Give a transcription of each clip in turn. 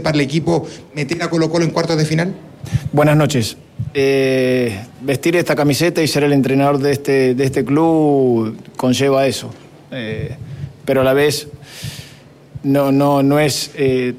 para el equipo meter a Colo-Colo en cuartos de final? Buenas noches. Vestir esta camiseta y ser el entrenador de este club conlleva eso. Pero a la vez no es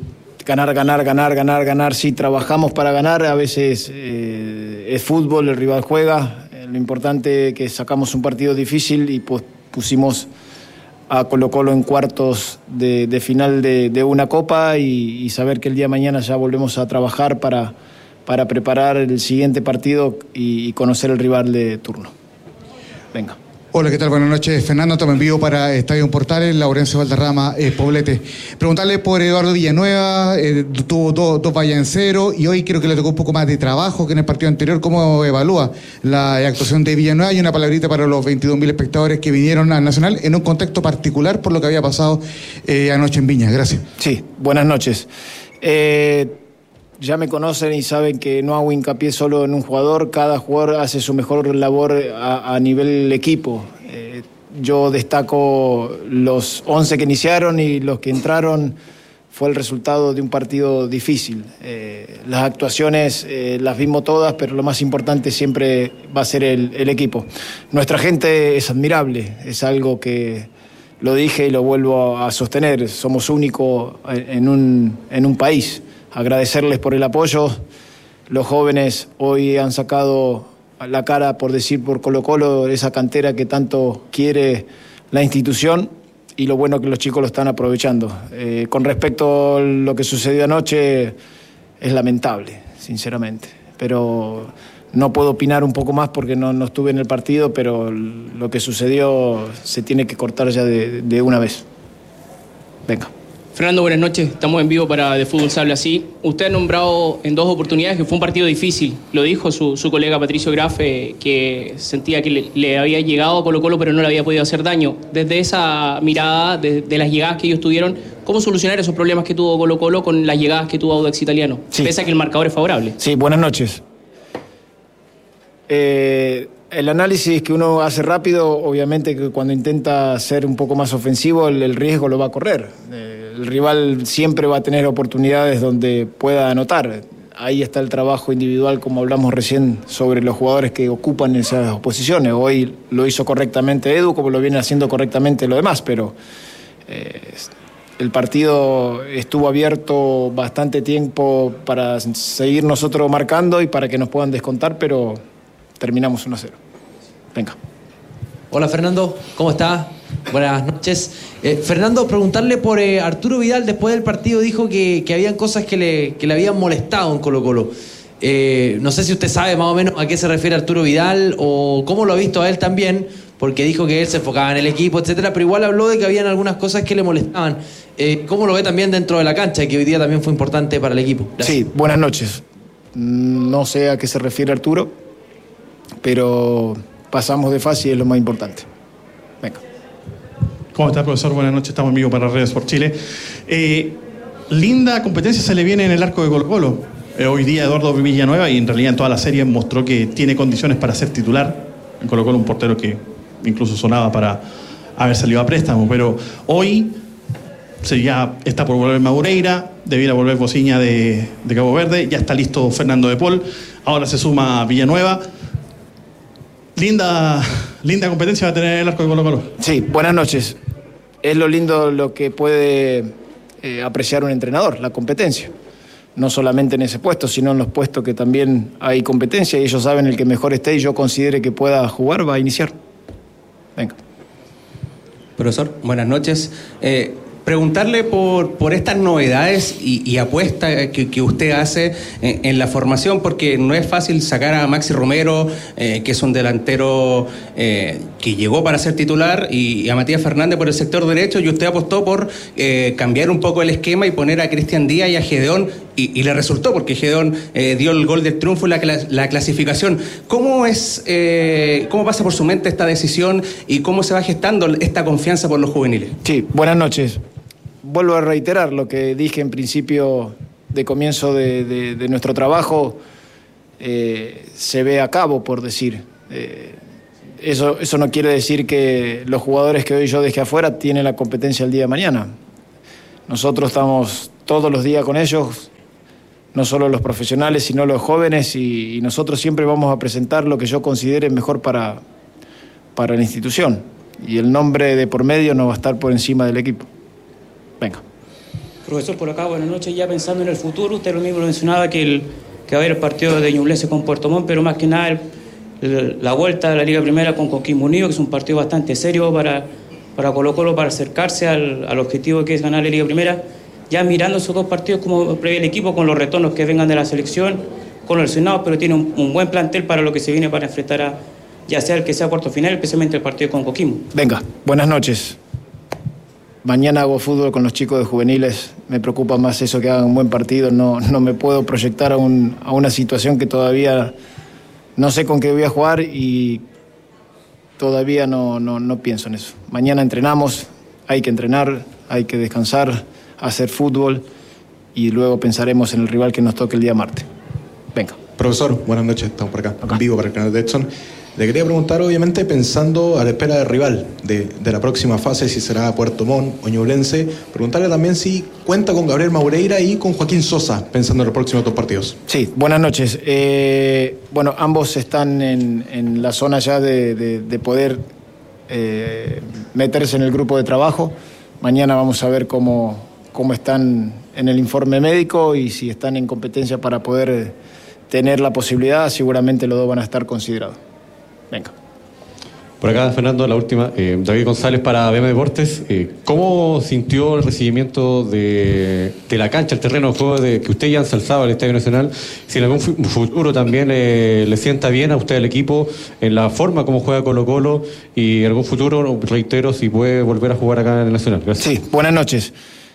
ganar. Sí, trabajamos para ganar, a veces es fútbol, el rival juega. Lo importante es que sacamos un partido difícil y pusimos a Colo-Colo en cuartos de final de una copa y saber que el día de mañana ya volvemos a trabajar para preparar el siguiente partido y conocer el rival de turno. Venga. Hola, ¿qué tal? Buenas noches. Fernando, toma en vivo para Estadio Portales, Laurencio Valderrama, Poblete. Preguntarle por Eduardo Villanueva, tuvo dos vallas en cero y hoy creo que le tocó un poco más de trabajo que en el partido anterior. ¿Cómo evalúa la actuación de Villanueva? Y una palabrita para los 22.000 espectadores que vinieron al Nacional en un contexto particular por lo que había pasado anoche en Viña. Gracias. Sí, buenas noches. Ya me conocen y saben que no hago hincapié solo en un jugador. Cada jugador hace su mejor labor a nivel equipo. Yo destaco los 11 que iniciaron y los que entraron. Fue el resultado de un partido difícil. Las actuaciones las vimos todas, pero lo más importante siempre va a ser el equipo. Nuestra gente es admirable, es algo que lo dije y lo vuelvo a sostener. Somos únicos en un país. Agradecerles por el apoyo. Los jóvenes hoy han sacado la cara, por Colo-Colo, esa cantera que tanto quiere la institución, y lo bueno que los chicos lo están aprovechando. Con respecto a lo que sucedió anoche, es lamentable, sinceramente. Pero no puedo opinar un poco más porque no estuve en el partido, pero lo que sucedió se tiene que cortar ya de una vez. Venga. Fernando, buenas noches. Estamos en vivo para De Fútbol Se Habla Así. Usted ha nombrado en 2 oportunidades que fue un partido difícil. Lo dijo su colega Patricio Graf, que sentía que le había llegado a Colo-Colo, pero no le había podido hacer daño. Desde esa mirada, de las llegadas que ellos tuvieron, ¿cómo solucionar esos problemas que tuvo Colo-Colo con las llegadas que tuvo Audax Italiano? Sí. Pese a que el marcador es favorable. Sí, buenas noches. El análisis que uno hace rápido, obviamente que cuando intenta ser un poco más ofensivo, el riesgo lo va a correr. El rival siempre va a tener oportunidades donde pueda anotar. Ahí está el trabajo individual, como hablamos recién, sobre los jugadores que ocupan esas posiciones. Hoy lo hizo correctamente Edu, como lo viene haciendo correctamente lo demás, pero el partido estuvo abierto bastante tiempo para seguir nosotros marcando y para que nos puedan descontar, pero terminamos 1-0. Venga. Hola Fernando, ¿cómo está? Buenas noches. Fernando, preguntarle por Arturo Vidal. Después del partido dijo que habían cosas que le habían molestado en Colo-Colo. No sé si usted sabe más o menos a qué se refiere Arturo Vidal o cómo lo ha visto a él también, porque dijo que él se enfocaba en el equipo, etcétera, pero igual habló de que habían algunas cosas que le molestaban. ¿Cómo lo ve también dentro de la cancha, que hoy día también fue importante para el equipo? Gracias. Sí, buenas noches. No sé a qué se refiere Arturo, pero pasamos de fase y es lo más importante. Venga. ¿Cómo está, profesor? Buenas noches, estamos en vivo para Redes por Chile. Linda competencia se le viene en el arco de Colo-Colo. Hoy día Eduardo Villanueva, y en realidad en toda la serie, mostró que tiene condiciones para ser titular. En Colo-Colo, un portero que incluso sonaba para haber salido a préstamo, pero hoy ya está por volver Madureira, debiera volver Bociña de Cabo Verde, ya está listo Fernando de Paul, ahora se suma Villanueva. Linda competencia va a tener el arco de Colo-Colo. Sí, buenas noches. Es lo lindo lo que puede apreciar un entrenador, la competencia. No solamente en ese puesto, sino en los puestos que también hay competencia y ellos saben el que mejor esté y yo considere que pueda jugar, va a iniciar. Venga. Profesor, buenas noches. Preguntarle por estas novedades y apuestas que usted hace en la formación, porque no es fácil sacar a Maxi Romero, que es un delantero que llegó para ser titular, y a Matías Fernández por el sector derecho, y usted apostó por cambiar un poco el esquema y poner a Cristian Díaz y a Gedeón, y le resultó, porque Gedeón dio el gol del triunfo en la clasificación. ¿Cómo pasa por su mente esta decisión y cómo se va gestando esta confianza por los juveniles? Sí, buenas noches. Vuelvo a reiterar lo que dije en principio de comienzo de nuestro trabajo. Se ve a cabo, por decir. Eso no quiere decir que los jugadores que hoy yo dejé afuera tienen la competencia el día de mañana. Nosotros estamos todos los días con ellos, no solo los profesionales, sino los jóvenes, y nosotros siempre vamos a presentar lo que yo considere mejor para la institución. Y el nombre de por medio no va a estar por encima del equipo. Venga. Profesor, por acá, buenas noches. Ya pensando en el futuro, usted lo mismo mencionaba que va a haber el partido de Ñublense con Puerto Montt, pero más que nada la vuelta a la Liga Primera con Coquimbo Unido, que es un partido bastante serio para Colo-Colo, para acercarse al objetivo que es ganar la Liga Primera. Ya mirando esos dos partidos, como prevé el equipo, con los retornos que vengan de la selección, con los lesionados, pero tiene un buen plantel para lo que se viene para enfrentar ya sea el que sea cuarto final, especialmente el partido con Coquimbo. Venga, buenas noches. Mañana hago fútbol con los chicos de juveniles. Me preocupa más eso, que hagan un buen partido. No me puedo proyectar a una situación que todavía no sé con qué voy a jugar y todavía no pienso en eso. Mañana entrenamos, hay que entrenar, hay que descansar, hacer fútbol y luego pensaremos en el rival que nos toque el día martes. Venga. Profesor, buenas noches, estamos por acá. En vivo para el canal de Edson. Le quería preguntar, obviamente, pensando a la espera del rival de la próxima fase, si será Puerto Montt o Ñublense, preguntarle también si cuenta con Gabriel Maureira y con Joaquín Sosa, pensando en los próximos dos partidos. Sí, buenas noches. Bueno, ambos están en la zona ya de poder meterse en el grupo de trabajo. Mañana vamos a ver cómo están en el informe médico y si están en competencia para poder tener la posibilidad. Seguramente los dos van a estar considerados. Venga. Por acá, Fernando, la última. David González para BM Deportes. ¿Cómo sintió el recibimiento de la cancha, el terreno de juego que usted ya ha ensalzado al Estadio Nacional? Si en algún futuro también le sienta bien a usted el equipo en la forma como juega Colo-Colo y en algún futuro, reitero, si puede volver a jugar acá en el Nacional. Gracias. Sí, buenas noches.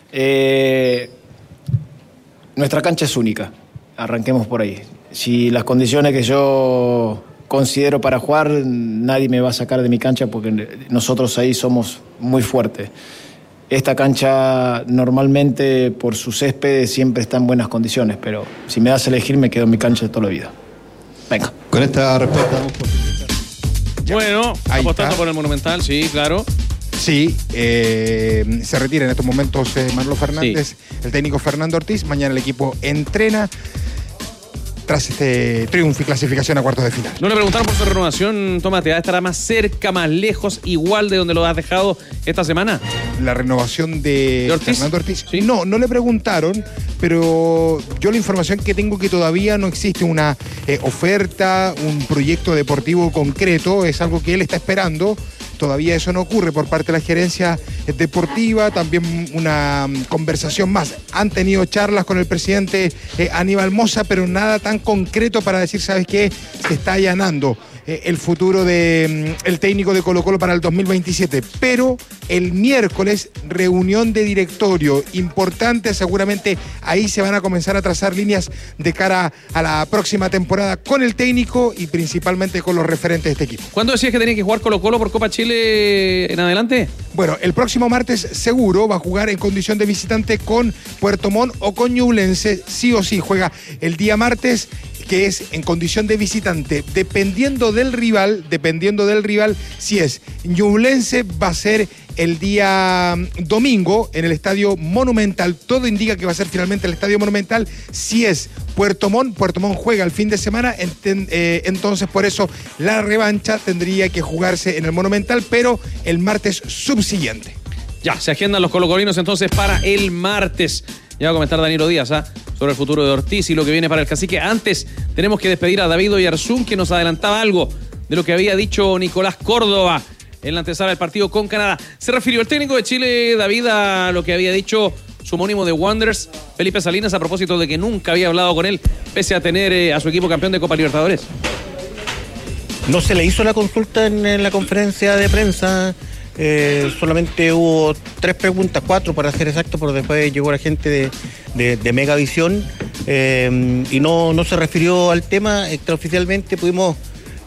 Nuestra cancha es única. Arranquemos por ahí. Si las condiciones que yo considero para jugar, nadie me va a sacar de mi cancha porque nosotros ahí somos muy fuertes. Esta cancha normalmente por su césped siempre está en buenas condiciones, pero si me das a elegir me quedo en mi cancha de toda la vida. Venga. Con esta respuesta damos por... Bueno, Ahí apostando está. por el Monumental, sí, claro. Sí, se retira en estos momentos Manolo Fernández, Sí. el técnico Fernando Ortiz. Mañana el equipo entrena tras este triunfo y clasificación a cuartos de final. No le preguntaron por su renovación, Tomás, ¿te estará más cerca, más lejos, igual de donde lo has dejado esta semana? La renovación de Ortiz? Fernando Ortiz. Sí. No le preguntaron, pero yo la información que tengo que todavía no existe una oferta, un proyecto deportivo concreto, es algo que él está esperando. Todavía eso no ocurre por parte de la gerencia deportiva, también una conversación más. Han tenido charlas con el presidente Aníbal Mosa, pero nada tan concreto para decir, ¿sabes qué? Se está allanando el futuro del técnico de Colo-Colo para el 2027. Pero el miércoles, reunión de directorio importante, seguramente ahí se van a comenzar a trazar líneas de cara a la próxima temporada con el técnico y principalmente con los referentes de este equipo. ¿Cuándo decías que tenía que jugar Colo-Colo por Copa Chile en adelante? Bueno, el próximo martes seguro va a jugar en condición de visitante con Puerto Montt o con Ñublense, sí o sí, juega el día martes, que es en condición de visitante. Dependiendo del rival, si es Ñublense, va a ser el día domingo en el Estadio Monumental. Todo indica que va a ser finalmente el Estadio Monumental. Si es Puerto Montt juega el fin de semana, entonces por eso la revancha tendría que jugarse en el Monumental, pero el martes subsiguiente. Ya, se agendan los colocolinos entonces para el martes. Ya va a comentar Danilo Díaz sobre el futuro de Ortiz y lo que viene para el Cacique. Antes tenemos que despedir a David Oyarzún, que nos adelantaba algo de lo que había dicho Nicolás Córdoba en la antesala del partido con Canadá. Se refirió el técnico de Chile, David, a lo que había dicho su homónimo de Wanderers, Felipe Salinas, a propósito de que nunca había hablado con él, pese a tener a su equipo campeón de Copa Libertadores. No se le hizo la consulta en la conferencia de prensa. Solamente hubo 3 preguntas, 4 para ser exacto, pero después llegó la gente de Megavisión y no se refirió al tema. Extraoficialmente pudimos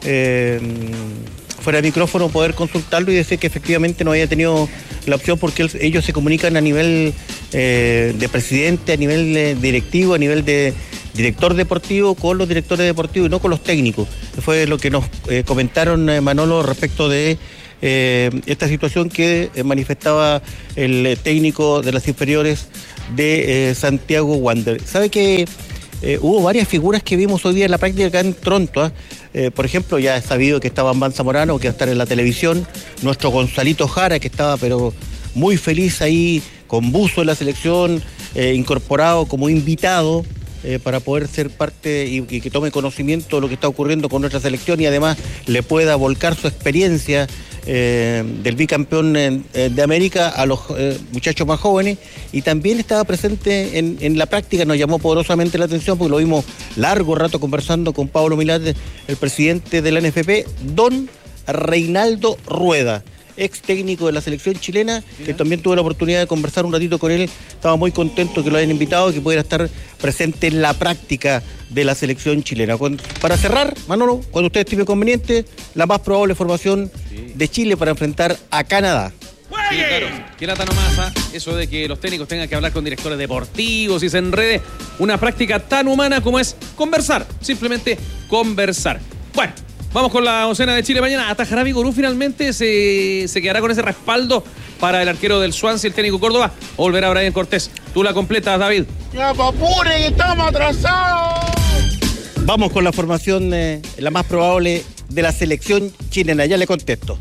fuera de micrófono poder consultarlo y decir que efectivamente no había tenido la opción porque ellos se comunican a nivel de presidente, a nivel directivo, a nivel de director deportivo con los directores deportivos y no con los técnicos. Fue lo que nos comentaron, Manolo, respecto de esta situación que manifestaba el técnico de las inferiores de Santiago Wander. ¿Sabe que hubo varias figuras que vimos hoy día en la práctica acá en Toronto. Por ejemplo, ya es sabido que estaba Bambán Zamorano, que va a estar en la televisión. Nuestro Gonzalito Jara, que estaba pero muy feliz ahí, con buzo en la selección, incorporado como invitado para poder ser parte y que tome conocimiento de lo que está ocurriendo con nuestra selección y además le pueda volcar su experiencia del bicampeón de América a los muchachos más jóvenes. Y también estaba presente en la práctica, nos llamó poderosamente la atención porque lo vimos largo rato conversando con Pablo Milad, el presidente de la NFP, don Reinaldo Rueda, ex técnico de la selección chilena, que también tuve la oportunidad de conversar un ratito con él. Estaba muy contento que lo hayan invitado y que pudiera estar presente en la práctica de la selección chilena. Para cerrar, Manolo, cuando usted estime conveniente, la más probable formación de Chile para enfrentar a Canadá. Sí, claro. Qué lata nomás, eso de que los técnicos tengan que hablar con directores deportivos y se enrede. Una práctica tan humana como es conversar, simplemente conversar. Bueno, vamos con la oncena de Chile mañana. ¿Atajará Vigorú finalmente? ¿Se quedará con ese respaldo para el arquero del Swansea, el técnico Córdoba? ¿O volverá Brian Cortés? Tú la completas, David. ¡Ya, papure, que estamos atrasados! Vamos con la formación, la más probable de la selección chilena. Ya le contesto.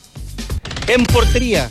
En portería,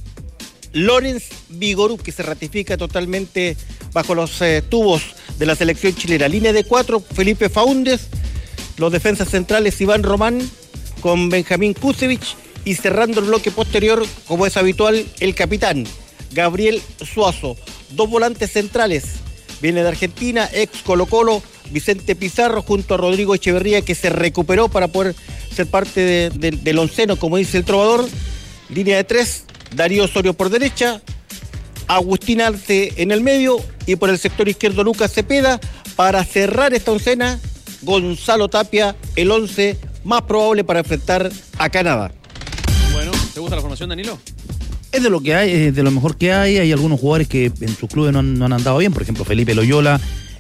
Lorenz Vigorú, que se ratifica totalmente bajo los tubos de la selección chilena. Línea de 4, Felipe Faúndez. Los defensas centrales, Iván Román con Benjamín Kusevich, y cerrando el bloque posterior, como es habitual, el capitán Gabriel Suazo. 2 volantes centrales, viene de Argentina, ex Colo-Colo, Vicente Pizarro junto a Rodrigo Echeverría, que se recuperó para poder ser parte del onceno, como dice el trovador. Línea de 3, Darío Osorio por derecha, Agustín Arce en el medio, y por el sector izquierdo Lucas Cepeda. Para cerrar esta oncena, Gonzalo Tapia, el 11 más probable para enfrentar a Canadá. Bueno, ¿te gusta la formación, Danilo? Es de lo que hay, es de lo mejor que hay. Hay algunos jugadores que en sus clubes no han andado bien. Por ejemplo, Felipe Loyola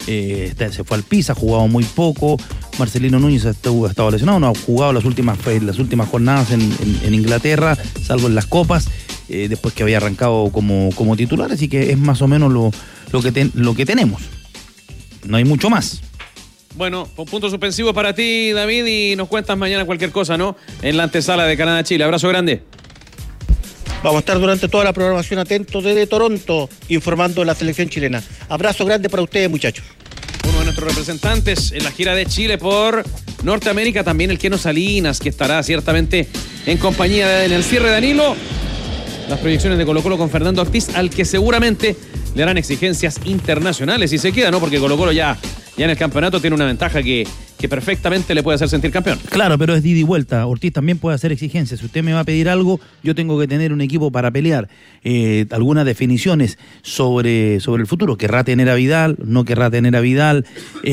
se fue al Pisa, ha jugado muy poco. Marcelino Núñez ha estado lesionado, no ha jugado las últimas jornadas en Inglaterra, salvo en las copas, después que había arrancado como titular. Así que es más o menos lo que tenemos. No hay mucho más. Bueno, un punto suspensivo para ti, David, y nos cuentas mañana cualquier cosa, ¿no? En la antesala de Canadá-Chile. Abrazo grande. Vamos a estar durante toda la programación atentos desde Toronto, informando de la selección chilena. Abrazo grande para ustedes, muchachos. Uno de nuestros representantes en la gira de Chile por Norteamérica, también el Keno Salinas, que estará ciertamente en compañía en el cierre de Danilo. Las proyecciones de Colo-Colo con Fernando Ortiz, al que seguramente le harán exigencias internacionales y se queda, ¿no? Porque Colo-Colo ya en el campeonato tiene una ventaja que perfectamente le puede hacer sentir campeón. Claro, pero es de ida y vuelta. Ortiz también puede hacer exigencias. Si usted me va a pedir algo, yo tengo que tener un equipo para pelear. Algunas definiciones sobre el futuro. ¿Querrá tener a Vidal? ¿No querrá tener a Vidal?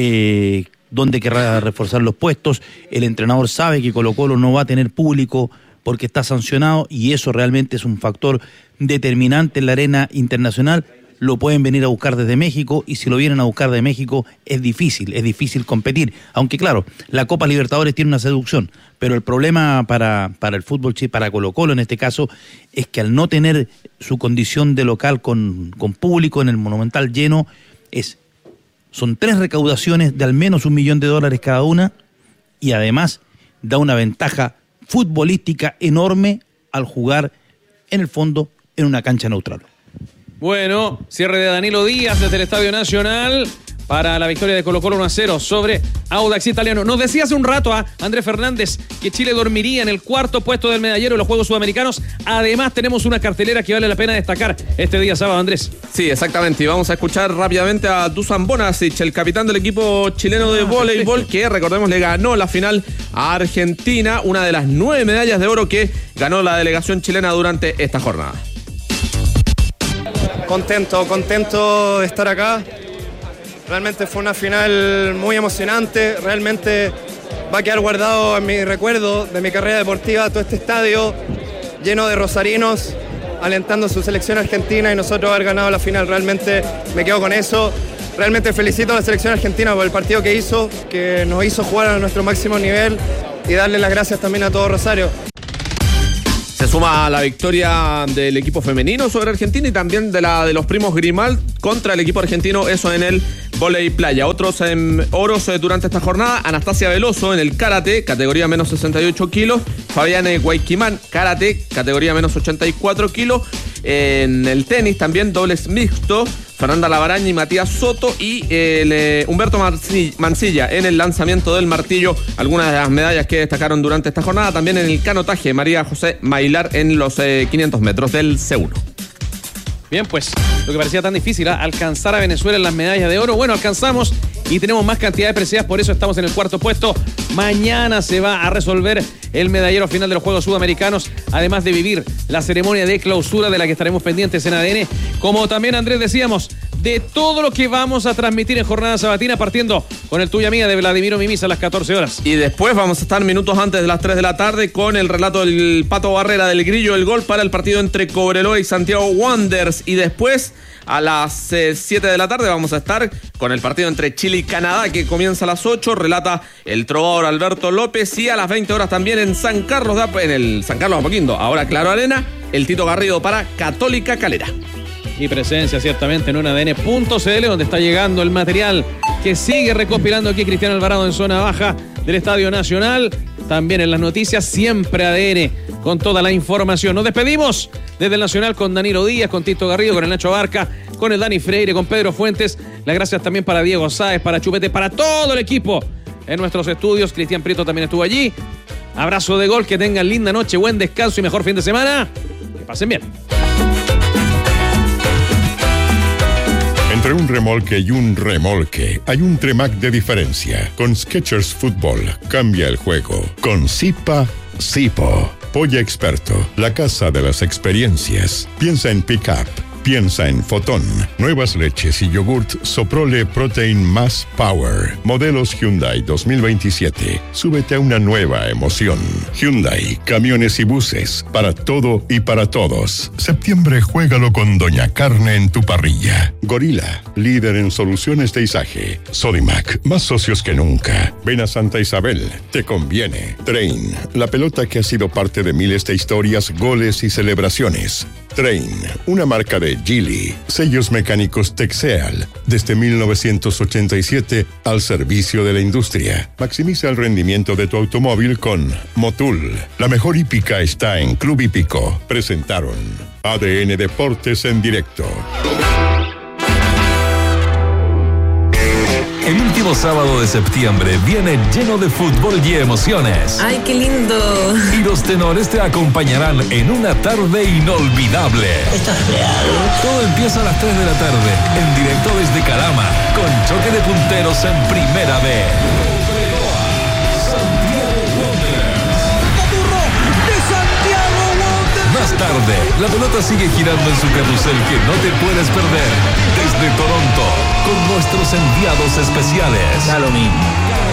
¿Dónde querrá reforzar los puestos? El entrenador sabe que Colo-Colo no va a tener público porque está sancionado, y eso realmente es un factor determinante en la arena internacional. Lo pueden venir a buscar desde México, y si lo vienen a buscar de México es difícil competir. Aunque claro, la Copa Libertadores tiene una seducción, pero el problema para el fútbol, para Colo-Colo en este caso, es que al no tener su condición de local con público en el Monumental lleno, son 3 recaudaciones de al menos $1 millón cada una, y además da una ventaja futbolística enorme al jugar en el fondo en una cancha neutral. Bueno, cierre de Danilo Díaz desde el Estadio Nacional para la victoria de Colo-Colo 1-0 sobre Audax Italiano. Nos decía hace un rato a Andrés Fernández que Chile dormiría en el 4º puesto del medallero de los Juegos Sudamericanos. Además tenemos una cartelera que vale la pena destacar este día sábado, Andrés. Sí, exactamente, y vamos a escuchar rápidamente a Dusan Bonasic, el capitán del equipo chileno de voleibol, que recordemos le ganó la final a Argentina, una de las 9 medallas de oro que ganó la delegación chilena durante esta jornada. Contento de estar acá. Realmente fue una final muy emocionante. Realmente va a quedar guardado en mi recuerdo de mi carrera deportiva todo este estadio lleno de rosarinos alentando a su selección argentina y nosotros haber ganado la final. Realmente me quedo con eso. Realmente felicito a la selección argentina por el partido que hizo, que nos hizo jugar a nuestro máximo nivel, y darle las gracias también a todo Rosario. Se suma a la victoria del equipo femenino sobre Argentina y también de la de los primos Grimal contra el equipo argentino, eso en el vóley playa. Otros oros durante esta jornada: Anastasia Veloso en el karate, categoría menos 68 kilos. Fabiane Guayquimán, karate, categoría menos 84 kilos. En el tenis también, dobles mixto, Fernanda Lavaraña y Matías Soto. Y Humberto Mancilla en el lanzamiento del martillo. Algunas de las medallas que destacaron durante esta jornada. También en el canotaje, María José Mailar en los 500 metros del C1. Bien, pues lo que parecía tan difícil, alcanzar a Venezuela en las medallas de oro. Bueno, alcanzamos y tenemos más cantidad de preseas, por eso estamos en el cuarto puesto. Mañana se va a resolver el medallero final de los Juegos Sudamericanos, además de vivir la ceremonia de clausura de la que estaremos pendientes en ADN, como también, Andrés, decíamos, de todo lo que vamos a transmitir en jornada sabatina, partiendo con el Tuya Mía de Vladimiro Mimisa a las 14 horas. Y después vamos a estar minutos antes de las 3 de la tarde con el relato del Pato Barrera del Grillo, el gol para el partido entre Cobreloa y Santiago Wanderers. Y después, a las 7 de la tarde, vamos a estar con el partido entre Chile y Canadá, que comienza a las 8, relata el trovador Alberto López. Y a las 20 horas también en San Carlos en el San Carlos Apoquindo, ahora Claro Arena, el Tito Garrido para Católica Calera. Y presencia ciertamente en un ADN.cl, donde está llegando el material que sigue recopilando aquí Cristiano Alvarado en zona baja del Estadio Nacional. También en las noticias, siempre ADN con toda la información. Nos despedimos desde el Nacional con Danilo Díaz, con Tito Garrido, con el Nacho Barca, con el Dani Freire, con Pedro Fuentes. Las gracias también para Diego Sáez, para Chupete, para todo el equipo en nuestros estudios. Cristian Prieto también estuvo allí. Abrazo de gol, que tengan linda noche, buen descanso y mejor fin de semana. Que pasen bien. Entre un remolque y un remolque hay un Tremac de diferencia. Con Skechers Fútbol cambia el juego. Con Zipa, Zipo. Polla Experto, la casa de las experiencias. Piensa en pick-up. Piensa en Fotón. Nuevas leches y yogurt Soprole Protein Más Power. Modelos Hyundai 2027. Súbete a una nueva emoción. Hyundai, camiones y buses. Para todo y para todos. Septiembre, juégalo con Doña Carne en tu parrilla. Gorila, líder en soluciones de izaje. Sodimac, más socios que nunca. Ven a Santa Isabel, te conviene. Train, la pelota que ha sido parte de miles de historias, goles y celebraciones. Train, una marca de Geely. Sellos mecánicos Texeal, desde 1987 al servicio de la industria. Maximiza el rendimiento de tu automóvil con Motul. La mejor hípica está en Club Hípico. Presentaron ADN Deportes en directo. El último sábado de septiembre viene lleno de fútbol y emociones. ¡Ay, qué lindo! Y los tenores te acompañarán en una tarde inolvidable. ¿Estás real? Todo empieza a las 3 de la tarde, en directo desde Calama, con choque de punteros en Primera B. Más tarde, la pelota sigue girando en su carrusel que no te puedes perder. Desde Toronto, con nuestros enviados especiales. Da lo mismo.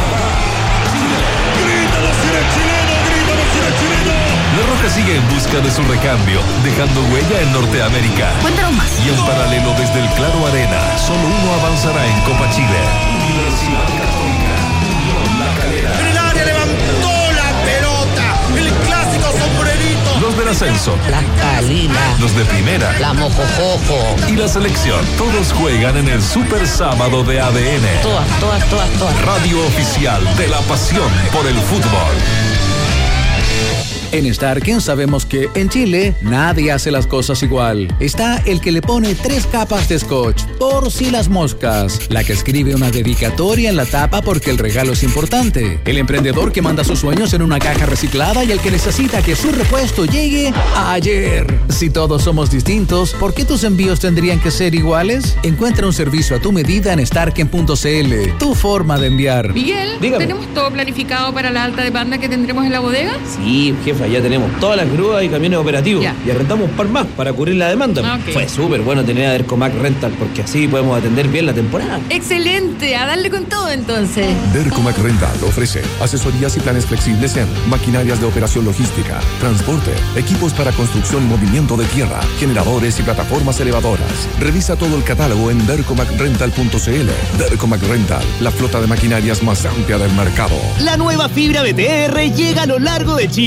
¡Grítalo si eres chileno! ¡Grítalo si eres chileno! La Roja sigue en busca de su recambio, dejando huella en Norteamérica. Cuéntanos más. Y en paralelo desde el Claro Arena, solo uno avanzará en Copa Chile. Universidad Católica, La Calera. Nadie levantó la pelota. El clásico sombrerito. Los del ascenso, La Calila, los de primera, La Mojojojo y la selección. Todos juegan en el Super Sábado de ADN. Todas. Radio oficial de la pasión por el fútbol. En Starken sabemos que en Chile nadie hace las cosas igual. Está el que le pone 3 capas de scotch, por si las moscas. La que escribe una dedicatoria en la tapa porque el regalo es importante. El emprendedor que manda sus sueños en una caja reciclada y el que necesita que su repuesto llegue ayer. Si todos somos distintos, ¿por qué tus envíos tendrían que ser iguales? Encuentra un servicio a tu medida en starken.cl. Tu forma de enviar. Miguel, Dígame. ¿tenemos todo planificado para la alta demanda que tendremos en la bodega? Sí, jefa, ya tenemos todas las grúas y camiones operativos. Ya. Y arrendamos un par más para cubrir la demanda. Ok. Fue súper bueno tener a Dercomac Rental porque así podemos atender bien la temporada. Excelente, a darle con todo entonces. Dercomac Rental ofrece asesorías y planes flexibles en maquinarias de operación logística, transporte, equipos para construcción y movimiento de tierra, generadores y plataformas elevadoras. Revisa todo el catálogo en dercomacrental.cl. Dercomac Rental, la flota de maquinarias más amplia del mercado. La nueva fibra BTR llega a lo largo de Chile.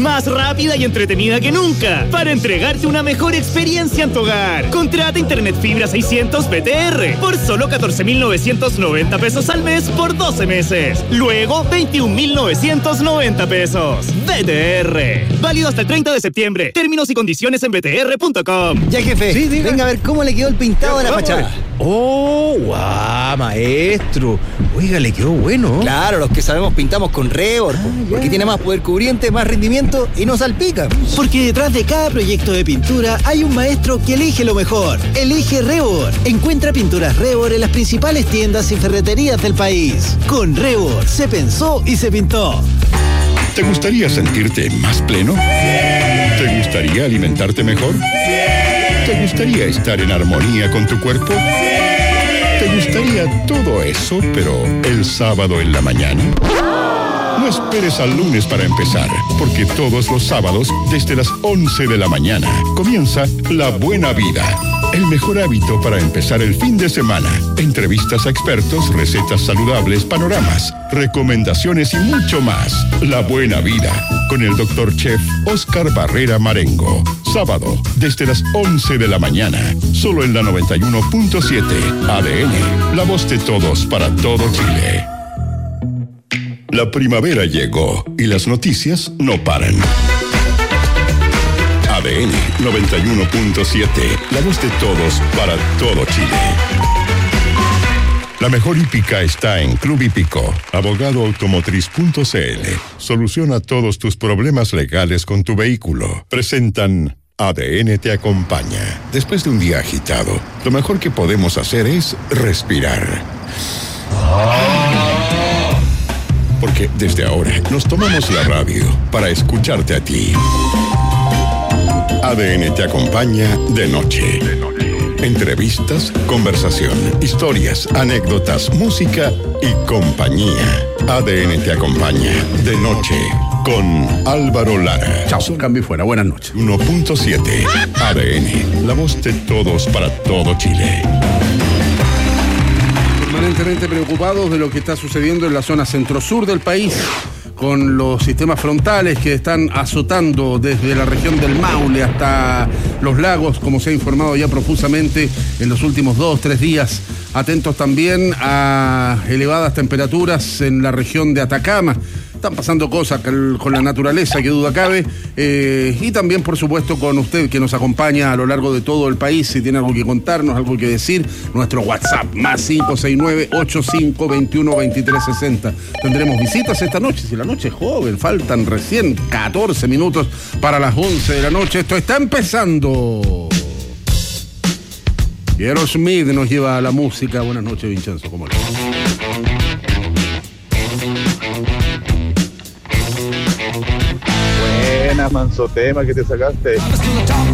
más rápida y entretenida que nunca, para entregarte una mejor experiencia en tu hogar. Contrata Internet Fibra 600 BTR por solo 14.990 pesos al mes por 12 meses. Luego, 21.990 pesos. BTR. Válido hasta el 30 de septiembre. Términos y condiciones en btr.com. Ya, jefe. Sí, venga a ver cómo le quedó el pintado de la fachada. ¡Oh, guau, maestro! Oiga, le quedó bueno. Claro, los que sabemos pintamos con Rebor, porque tiene más poder cubriente, más rendimiento y no salpica. Porque detrás de cada proyecto de pintura hay un maestro que elige lo mejor. Elige Rebor. Encuentra pinturas Rebor en las principales tiendas y ferreterías del país. Con Rebor se pensó y se pintó. ¿Te gustaría sentirte más pleno? Sí. ¿Te gustaría alimentarte mejor? Sí. ¿Te gustaría estar en armonía con tu cuerpo? Sí. ¿Te gustaría todo eso, pero el sábado en la mañana? No esperes al lunes para empezar, porque todos los sábados, desde las 11 de la mañana, comienza La Buena Vida. El mejor hábito para empezar el fin de semana. Entrevistas a expertos, recetas saludables, panoramas, recomendaciones y mucho más. La Buena Vida, con el Dr. Chef Oscar Barrera Marengo. Sábado, desde las 11 de la mañana, solo en la 91.7 ADN. La voz de todos para todo Chile. La primavera llegó y las noticias no paran. ADN 91.7, la voz de todos para todo Chile. La mejor hípica está en Club Hípico. Abogadoautomotriz.cl. Soluciona todos tus problemas legales con tu vehículo. Presentan ADN te acompaña. Después de un día agitado, lo mejor que podemos hacer es respirar. Porque desde ahora nos tomamos la radio para escucharte a ti. ADN te acompaña de noche. Entrevistas, conversación, historias, anécdotas, música y compañía. ADN te acompaña de noche con Álvaro Lara. Chao, cambio fuera. Buenas noches. 1.7 ADN, la voz de todos para todo Chile. Permanentemente preocupados de lo que está sucediendo en la zona centro-sur del país, con los sistemas frontales que están azotando desde la región del Maule hasta los lagos, como se ha informado ya profusamente en los últimos 2-3 días. Atentos también a elevadas temperaturas en la región de Atacama. Están pasando cosas con la naturaleza, que duda cabe, y también, por supuesto, con usted que nos acompaña a lo largo de todo el país. Si tiene algo que contarnos, algo que decir, nuestro WhatsApp, más 569-8521-2360. Tendremos visitas esta noche, si la noche es joven, faltan recién 14 minutos para las 11 de la noche. Esto está empezando. Y Aerosmith nos lleva a la música. Buenas noches, Vincenzo, ¿cómo le va? Buena, manso tema que te sacaste.